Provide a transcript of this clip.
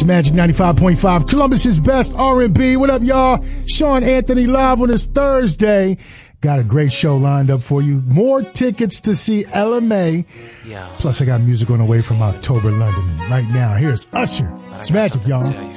Magic 95.5, Columbus's best R&B. What up, y'all? Sean Anthony live on this Thursday. Got a great show lined up for you. More tickets to see LMA. Plus, I got music on the way from October London right now. Here's Usher. It's Magic, y'all.